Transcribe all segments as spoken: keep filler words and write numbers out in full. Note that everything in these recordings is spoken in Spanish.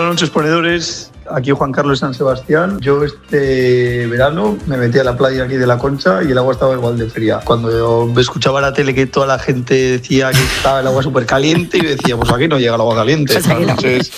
Buenas noches, ponedores. Aquí Juan Carlos San Sebastián. Yo este verano me metí a la playa aquí de La Concha y el agua estaba igual de fría. Cuando yo escuchaba la tele que toda la gente decía que estaba el agua súper caliente, yo decía, pues aquí no llega el agua caliente. Pues aquí no. Entonces...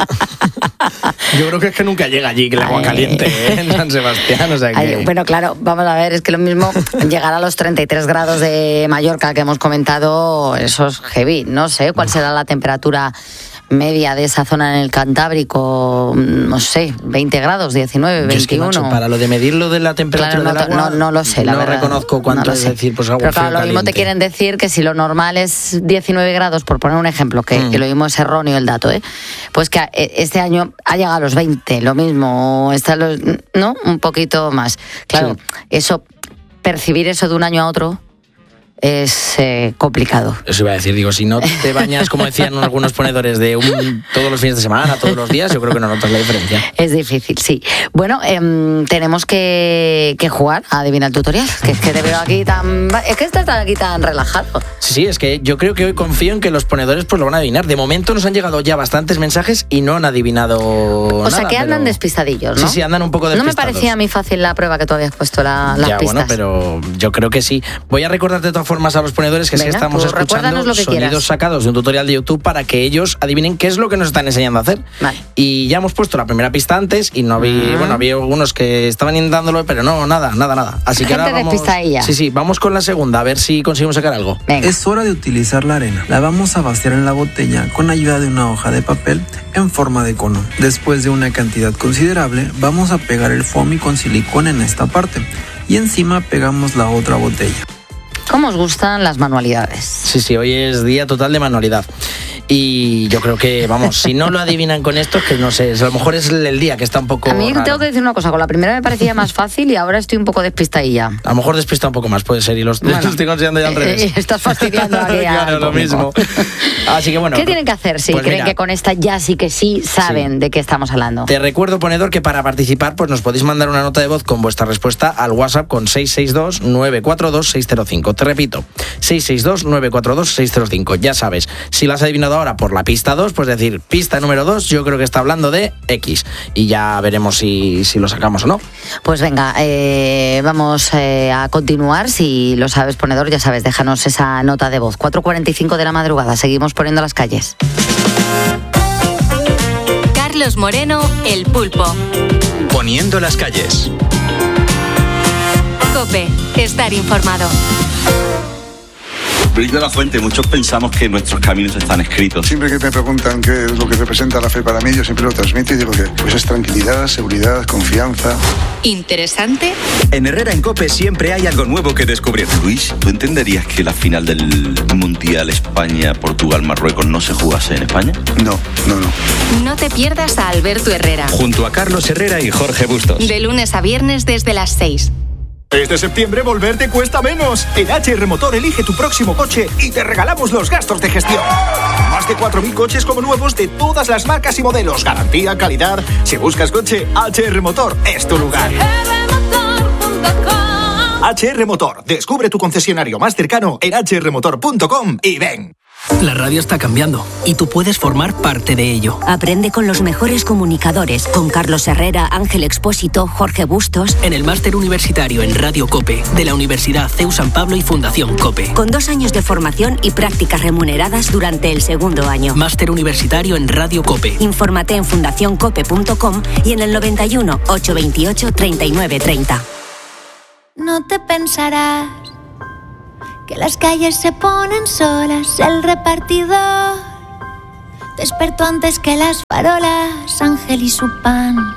Yo creo que es que nunca llega allí el agua caliente ¿eh? en San Sebastián. O sea que... Ay, bueno, claro, vamos a ver, es que lo mismo llegar a los treinta y tres grados de Mallorca que hemos comentado, eso es heavy. No sé cuál será la temperatura media de esa zona en el Cantábrico, no sé, veinte grados, diecinueve, veintiuno. Es que, macho, para lo de medir lo de la temperatura claro, no, del agua, no, no lo sé, la no verdad. reconozco cuánto no es sé. decir, pues agua Pero claro, fría lo mismo caliente. te quieren decir que si lo normal es diecinueve grados, por poner un ejemplo, que, mm. que lo mismo es erróneo el dato, ¿eh? Pues que este año ha llegado a los veinte, lo mismo, está los, ¿no? Un poquito más. Claro, sí. Eso, percibir eso de un año a otro es eh, complicado. Eso iba a decir, digo, si no te bañas, como decían algunos ponedores, de un, todos los fines de semana, todos los días, yo creo que no notas la diferencia. Es difícil, sí. Bueno, eh, tenemos que, que jugar a adivinar el tutorial, que es que te veo aquí tan... Es que estás aquí tan relajado. Sí, sí, es que yo creo que hoy confío en que los ponedores pues lo van a adivinar. De momento nos han llegado ya bastantes mensajes y no han adivinado O nada, sea, que andan pero... despistadillos, ¿no? Sí, sí, andan un poco despistados. No me parecía a mí fácil la prueba que tú habías puesto, la, las ya, pistas. bueno, pero yo creo que sí. Voy a recordarte de todas formas a los ponedores que Venga, sí estamos escuchando lo que sonidos quieras. sacados de un tutorial de YouTube para que ellos adivinen qué es lo que nos están enseñando a hacer. Vale. Y ya hemos puesto la primera pista antes y no vi, uh-huh. bueno, había algunos que estaban intentándolo, pero no, nada, nada, nada. Así que ahora vamos. Sí, sí, vamos con la segunda, a ver si conseguimos sacar algo. Venga. Es hora de utilizar la arena. La vamos a vaciar en la botella con ayuda de una hoja de papel en forma de cono. Después de una cantidad considerable, vamos a pegar el foamy con silicona en esta parte y encima pegamos la otra botella. ¿Cómo os gustan las manualidades? Sí, sí, hoy es día total de manualidad. Y yo creo que, vamos, si no lo adivinan con esto, es que no sé, a lo mejor es el día que está un poco A mí raro. Tengo que decir una cosa, con la primera me parecía más fácil y ahora estoy un poco despistadilla. A lo mejor despista un poco más, puede ser, y los bueno, estoy considerando ya al revés. Eh, estás fastidiando aquí a claro, lo mismo. Así que bueno. ¿Qué tienen que hacer si pues creen mira, que con esta ya sí que sí saben sí. de qué estamos hablando? Te recuerdo, ponedor, que para participar pues nos podéis mandar una nota de voz con vuestra respuesta al WhatsApp con seis seis dos, nueve cuatro dos, seis cero cinco. Te repito, seis seis dos, nueve cuatro dos, seis cero cinco. Ya sabes, si lo has adivinado ahora por la pista dos, pues decir, pista número dos, yo creo que está hablando de X. Y ya veremos si, si lo sacamos o no. Pues venga, eh, vamos eh, a continuar. Si lo sabes, ponedor, ya sabes, déjanos esa nota de voz. cuatro cuarenta y cinco de la madrugada, seguimos poniendo las calles. Carlos Moreno, El Pulpo. Poniendo las calles. COPE, estar informado. Luis de la Fuente, muchos pensamos que nuestros caminos están escritos. Siempre que me preguntan qué es lo que representa la fe para mí, yo siempre lo transmito y digo que pues es tranquilidad, seguridad, confianza. ¿Interesante? En Herrera en COPE siempre hay algo nuevo que descubrir. Luis, ¿tú entenderías que la final del Mundial España-Portugal-Marruecos no se jugase en España? No, no, no. No te pierdas a Alberto Herrera. Junto a Carlos Herrera y Jorge Bustos. De lunes a viernes desde las seis. Este septiembre volver te cuesta menos. En H R Motor elige tu próximo coche y te regalamos los gastos de gestión. Más de cuatro mil coches como nuevos de todas las marcas y modelos. Garantía, calidad. Si buscas coche, H R Motor es tu lugar. H R Motor. Descubre tu concesionario más cercano en h r motor punto com y ven. La radio está cambiando y tú puedes formar parte de ello. Aprende con los mejores comunicadores, con Carlos Herrera, Ángel Expósito, Jorge Bustos. En el máster universitario en Radio COPE de la Universidad C E U San Pablo y Fundación COPE. Con dos años de formación y prácticas remuneradas durante el segundo año. Máster universitario en Radio COPE. Infórmate en fundación cope punto com y en el noventa y uno, ochocientos veintiocho, treinta y nueve treinta. No te pensarás que las calles se ponen solas, el repartidor despertó antes que las farolas, Ángel y su pan.